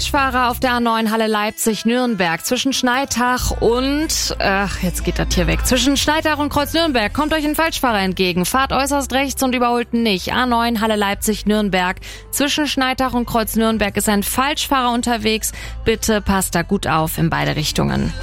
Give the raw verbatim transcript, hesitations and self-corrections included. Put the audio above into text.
Fahrer auf der A neun Halle Leipzig-Nürnberg zwischen Schneitach und, ach, jetzt geht das hier weg, zwischen Schneitach und Kreuz Nürnberg kommt euch ein Falschfahrer entgegen. Fahrt äußerst rechts und überholt nicht. A neun Halle Leipzig-Nürnberg. Zwischen Schneitach und Kreuz Nürnberg ist ein Falschfahrer unterwegs. Bitte passt da gut auf in beide Richtungen.